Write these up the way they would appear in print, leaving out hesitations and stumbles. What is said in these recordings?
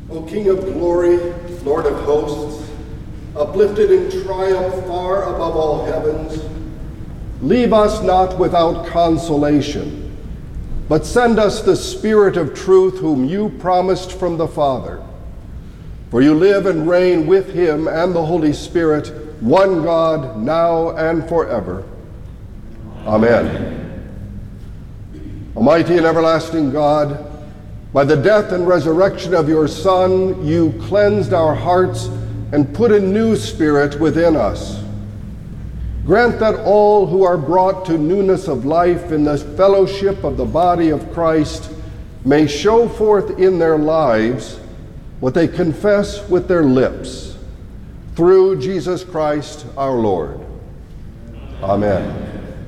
O King of glory, Lord of hosts, uplifted in triumph far above all heavens, leave us not without consolation, but send us the Spirit of truth whom you promised from the Father. For you live and reign with him and the Holy Spirit, one God, now and forever. Amen. Almighty and everlasting God, by the death and resurrection of your Son, you cleansed our hearts and put a new spirit within us. Grant that all who are brought to newness of life in the fellowship of the body of Christ may show forth in their lives what they confess with their lips, through Jesus Christ our Lord. Amen.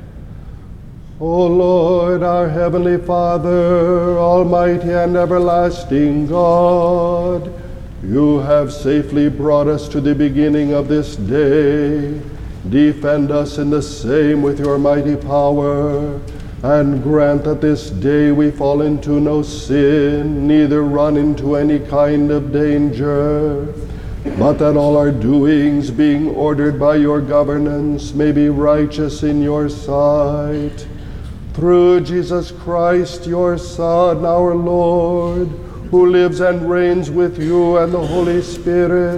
O Lord, our heavenly Father, almighty and everlasting God, you have safely brought us to the beginning of this day. Defend us in the same with your mighty power, and grant that this day we fall into no sin, neither run into any kind of danger, but that all our doings, being ordered by your governance, may be righteous in your sight. Through Jesus Christ, your Son, our Lord, who lives and reigns with you and the Holy Spirit,